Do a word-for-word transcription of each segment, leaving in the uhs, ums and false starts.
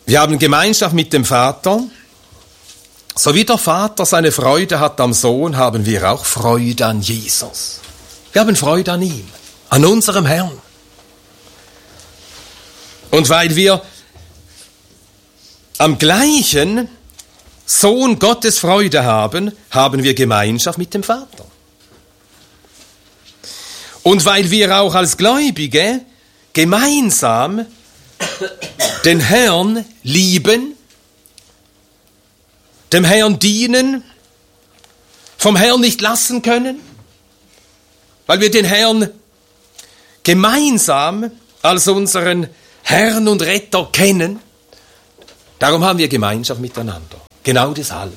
Wir haben Gemeinschaft mit dem Vater. So wie der Vater seine Freude hat am Sohn, haben wir auch Freude an Jesus. Wir haben Freude an ihm, an unserem Herrn. Und weil wir am gleichen Sohn Gottes Freude haben, haben wir Gemeinschaft mit dem Vater. Und weil wir auch als Gläubige gemeinsam den Herrn lieben, dem Herrn dienen, vom Herrn nicht lassen können, weil wir den Herrn gemeinsam als unseren Herrn und Retter kennen. Darum haben wir Gemeinschaft miteinander. Genau deshalb.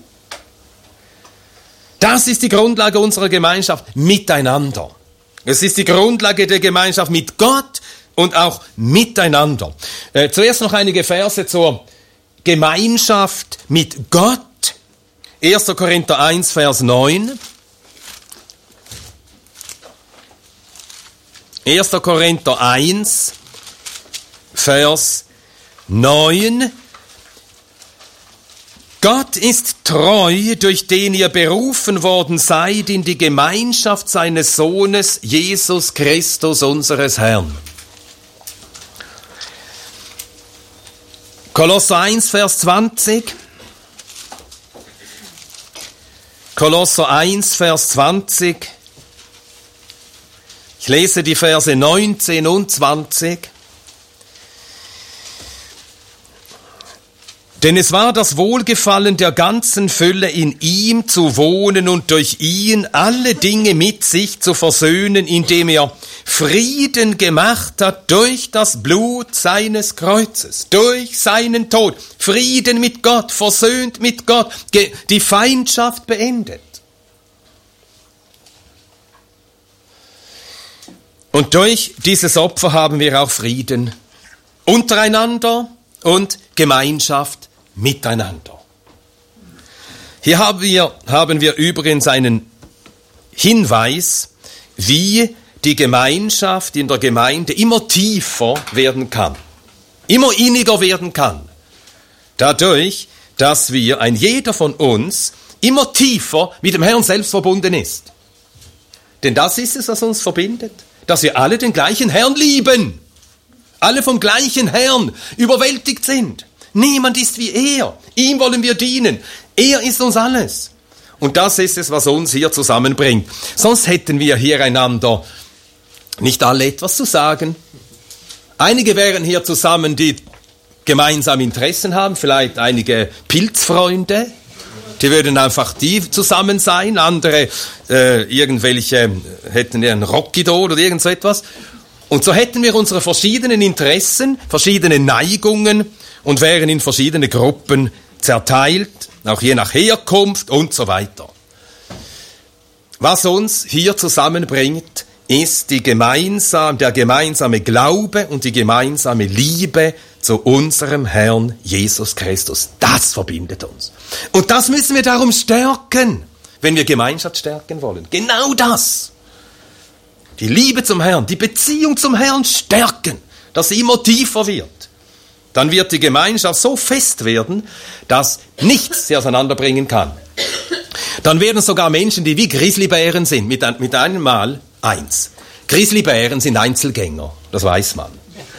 Das ist die Grundlage unserer Gemeinschaft miteinander. Es ist die Grundlage der Gemeinschaft mit Gott und auch miteinander. Äh, zuerst noch einige Verse zur Gemeinschaft mit Gott. erster Korinther eins, Vers neun. erster Korinther eins, Vers neun. Gott ist treu, durch den ihr berufen worden seid in die Gemeinschaft seines Sohnes, Jesus Christus, unseres Herrn. Kolosser eins, Vers zwanzig. Kolosser eins, Vers zwanzig. Ich lese die Verse neunzehn und zwanzig. Denn es war das Wohlgefallen der ganzen Fülle, in ihm zu wohnen und durch ihn alle Dinge mit sich zu versöhnen, indem er Frieden gemacht hat durch das Blut seines Kreuzes, durch seinen Tod. Frieden mit Gott, versöhnt mit Gott, die Feindschaft beendet. Und durch dieses Opfer haben wir auch Frieden untereinander und Gemeinschaft miteinander. Hier haben wir, haben wir übrigens einen Hinweis, wie die Gemeinschaft in der Gemeinde immer tiefer werden kann, immer inniger werden kann. Dadurch, dass wir, ein jeder von uns, immer tiefer mit dem Herrn selbst verbunden ist. Denn das ist es, was uns verbindet, dass wir alle den gleichen Herrn lieben. Alle vom gleichen Herrn überwältigt sind. Niemand ist wie er. Ihm wollen wir dienen. Er ist uns alles. Und das ist es, was uns hier zusammenbringt. Sonst hätten wir hier einander nicht alle etwas zu sagen. Einige wären hier zusammen, die gemeinsam Interessen haben. Vielleicht einige Pilzfreunde. Die würden einfach die zusammen sein. Andere äh, irgendwelche hätten ein Rockidol oder irgend so etwas. Und so hätten wir unsere verschiedenen Interessen, verschiedene Neigungen und wären in verschiedene Gruppen zerteilt, auch je nach Herkunft und so weiter. Was uns hier zusammenbringt, ist die gemeinsam, der gemeinsame Glaube und die gemeinsame Liebe zu unserem Herrn Jesus Christus. Das verbindet uns. Und das müssen wir darum stärken, wenn wir Gemeinschaft stärken wollen. Genau das. Die Liebe zum Herrn, die Beziehung zum Herrn stärken, dass sie immer tiefer wird. Dann wird die Gemeinschaft so fest werden, dass nichts sie auseinanderbringen kann. Dann werden sogar Menschen, die wie Grizzlybären sind, mit, ein, mit einem Mal eins. Grizzlybären sind Einzelgänger, das weiß man.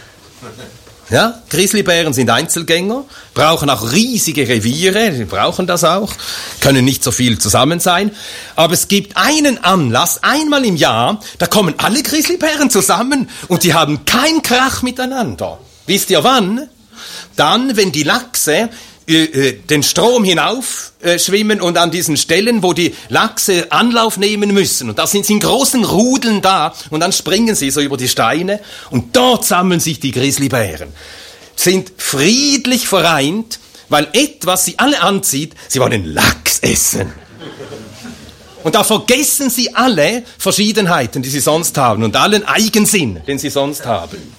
Ja, Grizzlybären sind Einzelgänger, brauchen auch riesige Reviere, die brauchen das auch, können nicht so viel zusammen sein. Aber es gibt einen Anlass, einmal im Jahr, da kommen alle Grizzlybären zusammen und die haben keinen Krach miteinander. Wisst ihr wann? Dann, wenn die Lachse äh, den Strom hinauf äh, schwimmen und an diesen Stellen, wo die Lachse Anlauf nehmen müssen. Und da sind sie in großen Rudeln da und dann springen sie so über die Steine und dort sammeln sich die Grizzlybären. Sind friedlich vereint, weil etwas sie alle anzieht, sie wollen Lachs essen. Und da vergessen sie alle Verschiedenheiten, die sie sonst haben und allen Eigensinn, den sie sonst haben.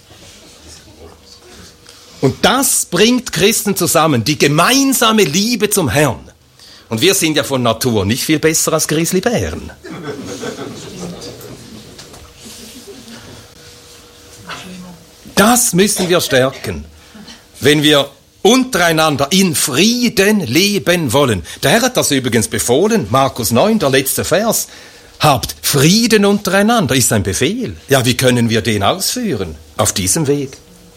Und das bringt Christen zusammen, die gemeinsame Liebe zum Herrn. Und wir sind ja von Natur nicht viel besser als Grizzlybären. Das müssen wir stärken, wenn wir untereinander in Frieden leben wollen. Der Herr hat das übrigens befohlen, Markus neun, der letzte Vers. Habt Frieden untereinander, ist ein Befehl. Ja, wie können wir den ausführen? Auf diesem Weg.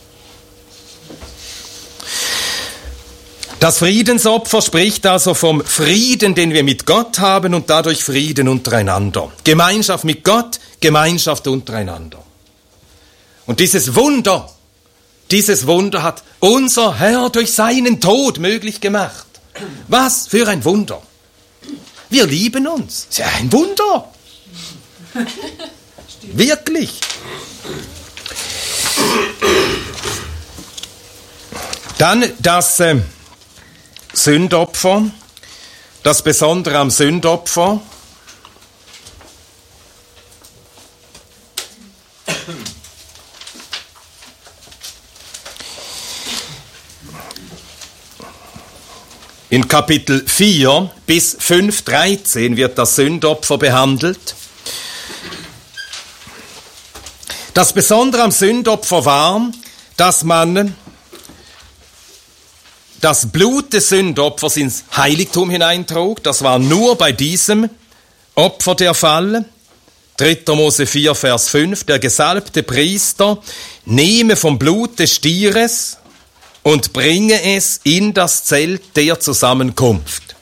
Das Friedensopfer spricht also vom Frieden, den wir mit Gott haben und dadurch Frieden untereinander. Gemeinschaft mit Gott, Gemeinschaft untereinander. Und dieses Wunder, dieses Wunder hat unser Herr durch seinen Tod möglich gemacht. Was für ein Wunder. Wir lieben uns. Das ist ja ein Wunder. Wirklich. Dann das äh, Sündopfer, das Besondere am Sündopfer. In Kapitel vier bis fünf dreizehn wird das Sündopfer behandelt. Das Besondere am Sündopfer war, dass man das Blut des Sündopfers ins Heiligtum hineintrug. Das war nur bei diesem Opfer der Fall. dritter Mose vier, Vers fünf. Der gesalbte Priester nehme vom Blut des Stieres und bringe es in das Zelt der Zusammenkunft.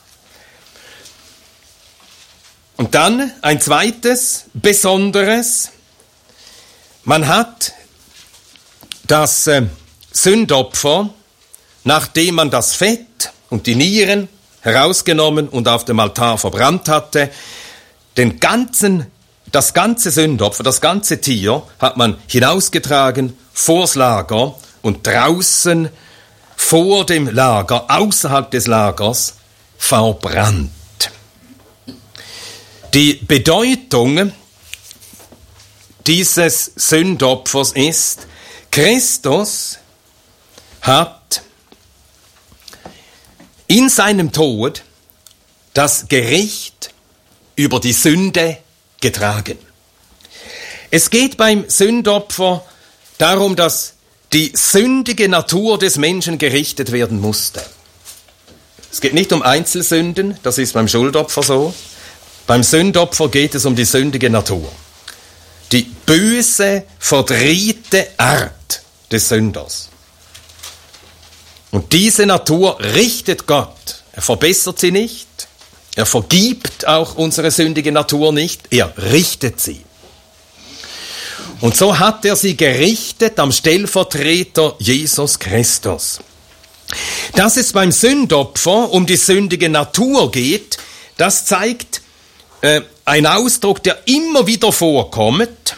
Und dann ein zweites Besonderes. Man hat das äh, Sündopfer, nachdem man das Fett und die Nieren herausgenommen und auf dem Altar verbrannt hatte, den ganzen, das ganze Sündopfer, das ganze Tier hat man hinausgetragen vors Lager und draußen vor dem Lager, außerhalb des Lagers, verbrannt. Die Bedeutung dieses Sündopfers ist, Christus hat in seinem Tod das Gericht über die Sünde getragen. Es geht beim Sündopfer darum, dass die sündige Natur des Menschen gerichtet werden musste. Es geht nicht um Einzelsünden, das ist beim Schuldopfer so. Beim Sündopfer geht es um die sündige Natur. Die böse, verdrehte Art des Sünders. Und diese Natur richtet Gott. Er verbessert sie nicht. Er vergibt auch unsere sündige Natur nicht. Er richtet sie. Und so hat er sie gerichtet am Stellvertreter Jesus Christus. Dass es beim Sündopfer um die sündige Natur geht, das zeigt äh, ein Ausdruck, der immer wieder vorkommt.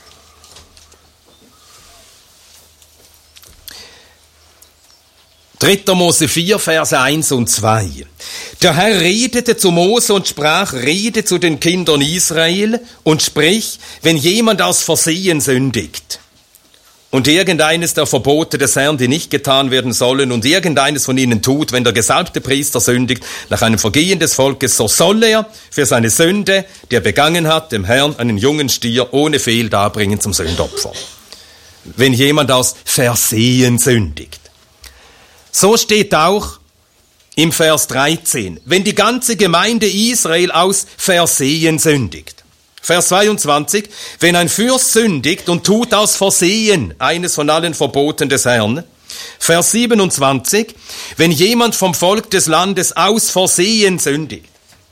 dritter Mose vier, Verse eins und zwei. Der Herr redete zu Mose und sprach, rede zu den Kindern Israel und sprich, wenn jemand aus Versehen sündigt und irgendeines der Verbote des Herrn, die nicht getan werden sollen, und irgendeines von ihnen tut, wenn der gesalbte Priester sündigt nach einem Vergehen des Volkes, so soll er für seine Sünde, die er begangen hat, dem Herrn einen jungen Stier ohne Fehl darbringen zum Sündopfer. Wenn jemand aus Versehen sündigt. So steht auch im Vers dreizehn, wenn die ganze Gemeinde Israel aus Versehen sündigt. Vers zweiundzwanzig, wenn ein Fürst sündigt und tut aus Versehen eines von allen Verboten des Herrn. Vers siebenundzwanzig, wenn jemand vom Volk des Landes aus Versehen sündigt.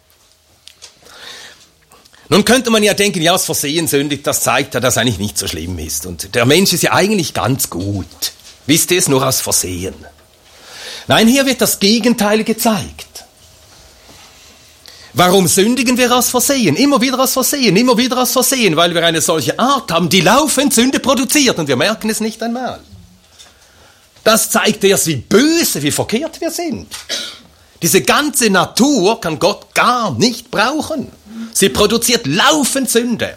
Nun könnte man ja denken, ja, aus Versehen sündigt, das zeigt ja, dass eigentlich nicht so schlimm ist. Und der Mensch ist ja eigentlich ganz gut. Wisst ihr es, nur aus Versehen. Nein, hier wird das Gegenteil gezeigt. Warum sündigen wir aus Versehen? Immer wieder aus Versehen, immer wieder aus Versehen, weil wir eine solche Art haben, die laufend Sünde produziert und wir merken es nicht einmal. Das zeigt erst, wie böse, wie verkehrt wir sind. Diese ganze Natur kann Gott gar nicht brauchen. Sie produziert laufend Sünde.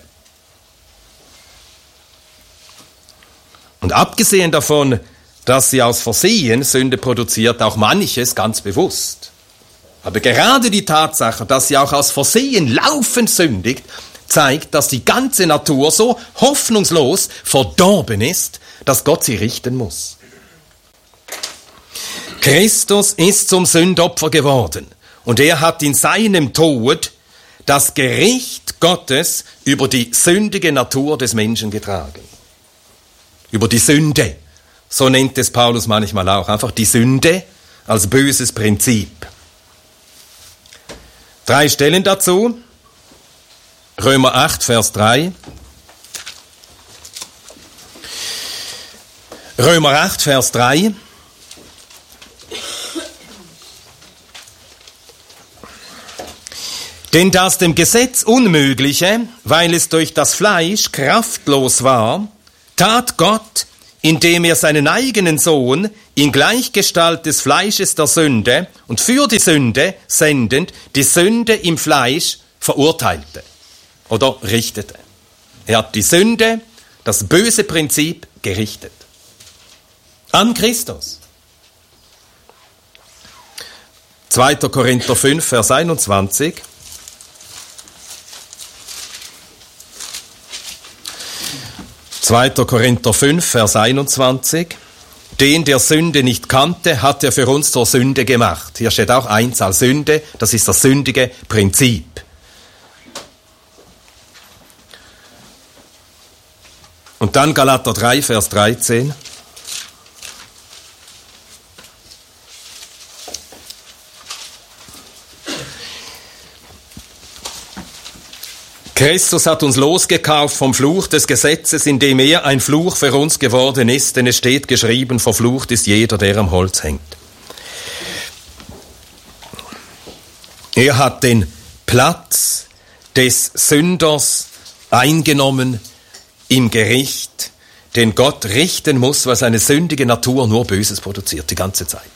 Und abgesehen davon, dass sie aus Versehen Sünde produziert, auch manches ganz bewusst. Aber gerade die Tatsache, dass sie auch aus Versehen laufend sündigt, zeigt, dass die ganze Natur so hoffnungslos verdorben ist, dass Gott sie richten muss. Christus ist zum Sündopfer geworden und er hat in seinem Tod das Gericht Gottes über die sündige Natur des Menschen getragen. Über die Sünde. So nennt es Paulus manchmal auch. Einfach die Sünde als böses Prinzip. Drei Stellen dazu. Römer acht, Vers drei. Römer acht, Vers drei. Denn das dem Gesetz Unmögliche, weil es durch das Fleisch kraftlos war, tat Gott, indem er seinen eigenen Sohn in Gleichgestalt des Fleisches der Sünde und für die Sünde sendend die Sünde im Fleisch verurteilte oder richtete. Er hat die Sünde, das böse Prinzip, gerichtet. An Christus. zweiter Korinther fünf, Vers einundzwanzig. zweiter Korinther fünf, Vers einundzwanzig. Den, der Sünde nicht kannte, hat er für uns zur Sünde gemacht. Hier steht auch Einzahl Sünde, das ist das sündige Prinzip. Und dann Galater drei, Vers dreizehn. Christus hat uns losgekauft vom Fluch des Gesetzes, indem er ein Fluch für uns geworden ist, denn es steht geschrieben, verflucht ist jeder, der am Holz hängt. Er hat den Platz des Sünders eingenommen im Gericht, den Gott richten muss, weil seine sündige Natur nur Böses produziert, die ganze Zeit.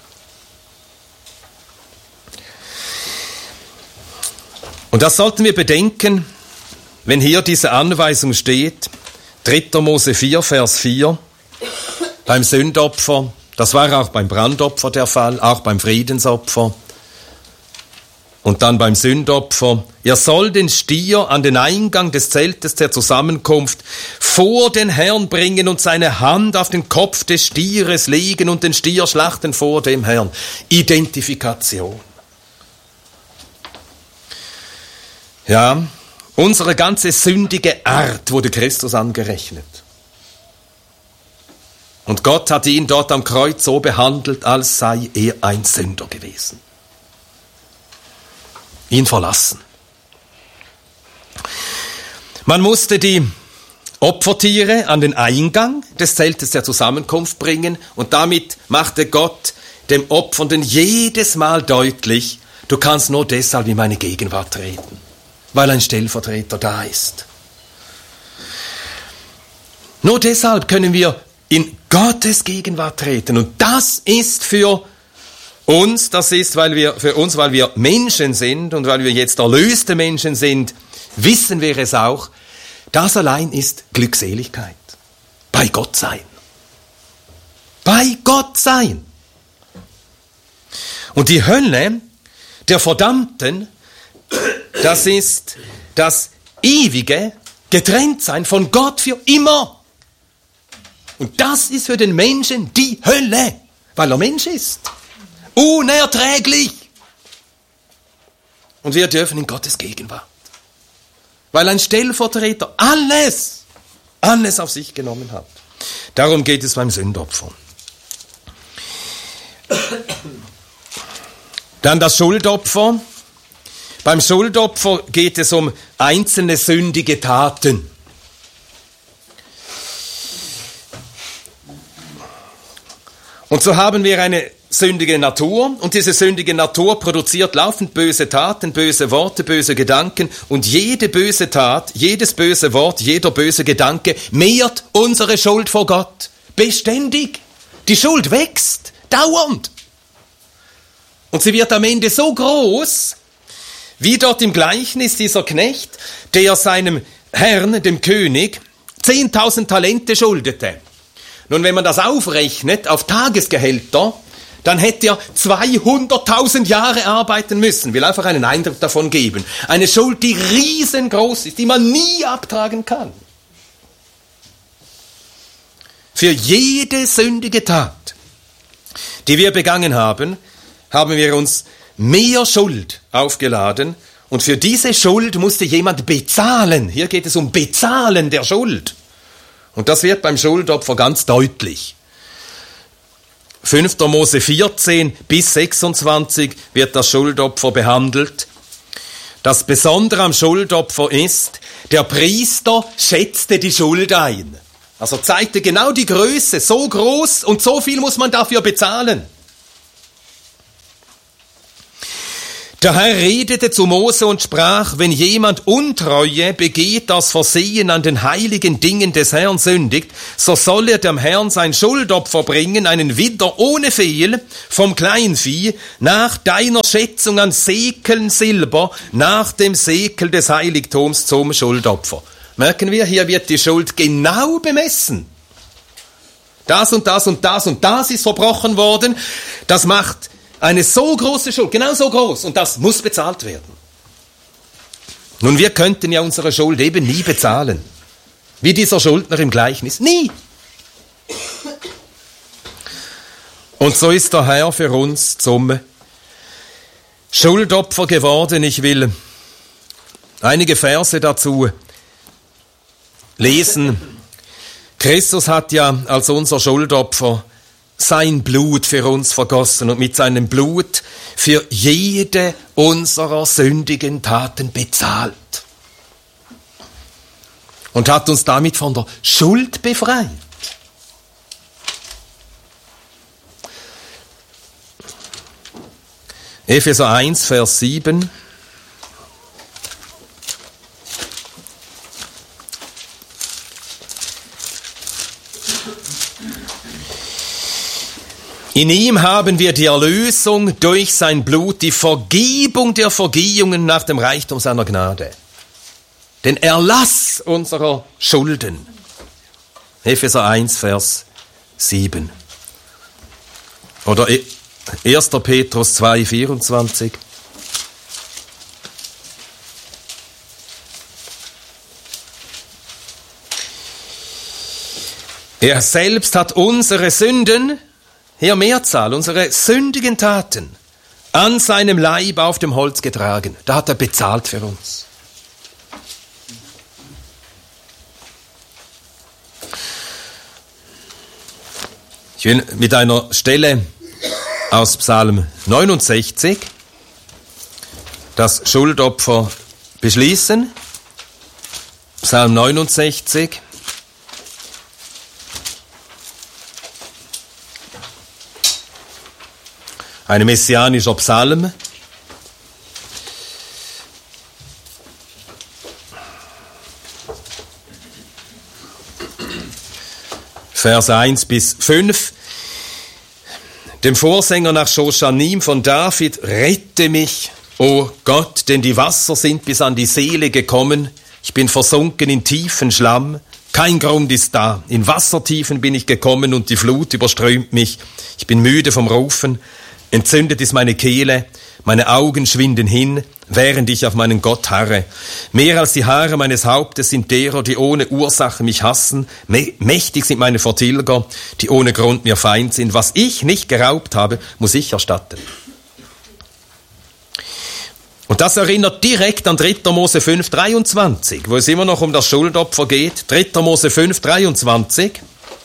Und das sollten wir bedenken, wenn hier diese Anweisung steht, dritter Mose vier, Vers vier, beim Sündopfer, das war auch beim Brandopfer der Fall, auch beim Friedensopfer und dann beim Sündopfer. Er soll den Stier an den Eingang des Zeltes der Zusammenkunft vor den Herrn bringen und seine Hand auf den Kopf des Stieres legen und den Stier schlachten vor dem Herrn. Identifikation. Ja, unsere ganze sündige Art wurde Christus angerechnet. Und Gott hat ihn dort am Kreuz so behandelt, als sei er ein Sünder gewesen. Ihn verlassen. Man musste die Opfertiere an den Eingang des Zeltes der Zusammenkunft bringen und damit machte Gott dem Opfernden jedes Mal deutlich, du kannst nur deshalb in meine Gegenwart treten. Weil ein Stellvertreter da ist. Nur deshalb können wir in Gottes Gegenwart treten. Und das ist für uns, das ist weil wir, für uns, weil wir Menschen sind und weil wir jetzt erlöste Menschen sind, wissen wir es auch, das allein ist Glückseligkeit. Bei Gott sein. Bei Gott sein. Und die Hölle der Verdammten, das ist das ewige Getrenntsein von Gott für immer. Und das ist für den Menschen die Hölle, weil er Mensch ist. Unerträglich. Und wir dürfen in Gottes Gegenwart. Weil ein Stellvertreter alles, alles auf sich genommen hat. Darum geht es beim Sündopfer. Dann das Schuldopfer. Beim Schuldopfer geht es um einzelne sündige Taten. Und so haben wir eine sündige Natur und diese sündige Natur produziert laufend böse Taten, böse Worte, böse Gedanken und jede böse Tat, jedes böse Wort, jeder böse Gedanke mehrt unsere Schuld vor Gott. Beständig. Die Schuld wächst, dauernd. Und sie wird am Ende so groß, wie dort im Gleichnis dieser Knecht, der seinem Herrn, dem König, zehntausend Talente schuldete. Nun, wenn man das aufrechnet auf Tagesgehälter, dann hätte er zweihunderttausend Jahre arbeiten müssen. Will einfach einen Eindruck davon geben. Eine Schuld, die riesengroß ist, die man nie abtragen kann. Für jede sündige Tat, die wir begangen haben, haben wir uns mehr Schuld aufgeladen und für diese Schuld musste jemand bezahlen. Hier geht es um Bezahlen der Schuld. Und das wird beim Schuldopfer ganz deutlich. fünfter Mose vierzehn bis sechsundzwanzig wird das Schuldopfer behandelt. Das Besondere am Schuldopfer ist, der Priester schätzte die Schuld ein. Also zeigte genau die Größe, so groß und so viel muss man dafür bezahlen. Der Herr redete zu Mose und sprach, wenn jemand Untreue begeht, das Versehen an den heiligen Dingen des Herrn sündigt, so soll er dem Herrn sein Schuldopfer bringen, einen Widder ohne Fehl vom Kleinvieh, nach deiner Schätzung an Sekeln Silber, nach dem Sekel des Heiligtums zum Schuldopfer. Merken wir, hier wird die Schuld genau bemessen. Das und das und das und das ist verbrochen worden, das macht eine so große Schuld, genau so groß, und das muss bezahlt werden. Nun, wir könnten ja unsere Schuld eben nie bezahlen. Wie dieser Schuldner im Gleichnis. Nie. Und so ist der Herr für uns zum Schuldopfer geworden. Ich will einige Verse dazu lesen. Christus hat ja als unser Schuldopfer sein Blut für uns vergossen und mit seinem Blut für jede unserer sündigen Taten bezahlt. Und hat uns damit von der Schuld befreit. Epheser eins, Vers sieben. In ihm haben wir die Erlösung durch sein Blut, die Vergebung der Vergehungen nach dem Reichtum seiner Gnade. Den Erlass unserer Schulden. Epheser eins, Vers sieben. Oder erster Petrus zwei, vierundzwanzig. Er selbst hat unsere Sünden, hier Mehrzahl, unsere sündigen Taten, an seinem Leib auf dem Holz getragen. Da hat er bezahlt für uns. Ich will mit einer Stelle aus Psalm neunundsechzig das Schuldopfer beschließen. Psalm neunundsechzig. Ein messianischer Psalm. Vers eins bis fünf. Dem Vorsänger nach Shoshanim von David: Rette mich, o Gott, denn die Wasser sind bis an die Seele gekommen. Ich bin versunken in tiefen Schlamm. Kein Grund ist da. In Wassertiefen bin ich gekommen und die Flut überströmt mich. Ich bin müde vom Rufen. Entzündet ist meine Kehle, meine Augen schwinden hin, während ich auf meinen Gott harre. Mehr als die Haare meines Hauptes sind derer, die ohne Ursache mich hassen. Mächtig sind meine Vertilger, die ohne Grund mir Feind sind. Was ich nicht geraubt habe, muss ich erstatten. Und das erinnert direkt an dritter Mose fünf, dreiundzwanzig, wo es immer noch um das Schuldopfer geht. dritter Mose fünf, dreiundzwanzig.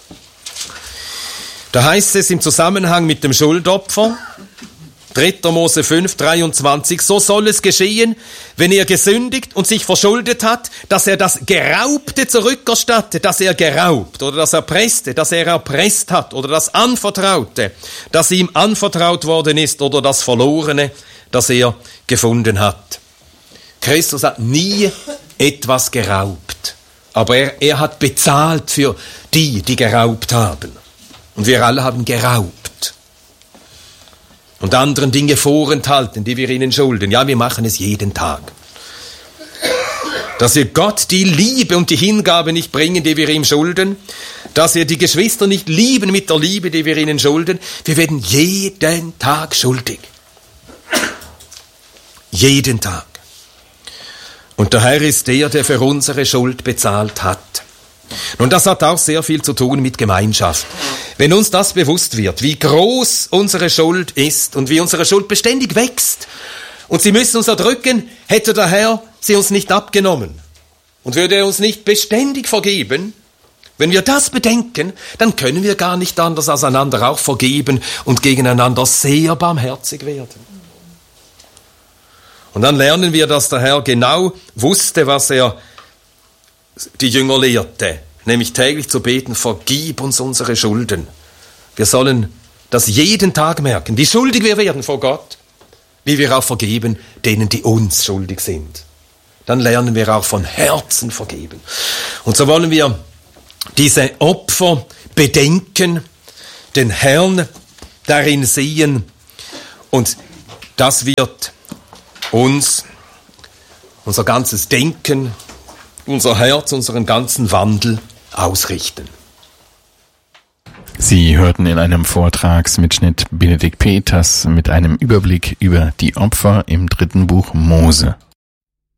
Da heißt es im Zusammenhang mit dem Schuldopfer, dritter Mose fünf, dreiundzwanzig, so soll es geschehen, wenn er gesündigt und sich verschuldet hat, dass er das Geraubte zurückerstattet, dass er geraubt oder das Erpresste, dass er erpresst hat oder das Anvertraute, das ihm anvertraut worden ist oder das Verlorene, das er gefunden hat. Christus hat nie etwas geraubt, aber er, er hat bezahlt für die, die geraubt haben. Und wir alle haben geraubt und anderen Dinge vorenthalten, die wir ihnen schulden. Ja, wir machen es jeden Tag. Dass wir Gott die Liebe und die Hingabe nicht bringen, die wir ihm schulden. Dass wir die Geschwister nicht lieben mit der Liebe, die wir ihnen schulden. Wir werden jeden Tag schuldig. Jeden Tag. Und der Herr ist der, der für unsere Schuld bezahlt hat. Nun, das hat auch sehr viel zu tun mit Gemeinschaft. Wenn uns das bewusst wird, wie groß unsere Schuld ist und wie unsere Schuld beständig wächst, und sie müssen uns erdrücken, hätte der Herr sie uns nicht abgenommen und würde er uns nicht beständig vergeben. Wenn wir das bedenken, dann können wir gar nicht anders als einander auch vergeben und gegeneinander sehr barmherzig werden. Und dann lernen wir, dass der Herr genau wusste, was er die Jünger lehrte, nämlich täglich zu beten, vergib uns unsere Schulden. Wir sollen das jeden Tag merken, wie schuldig wir werden vor Gott, wie wir auch vergeben denen, die uns schuldig sind. Dann lernen wir auch von Herzen vergeben. Und so wollen wir diese Opfer bedenken, den Herrn darin sehen, und das wird uns unser ganzes Denken, unser Herz, unseren ganzen Wandel ausrichten. Sie hörten in einem Vortragsmitschnitt Benedikt Peters mit einem Überblick über die Opfer im dritten Buch Mose.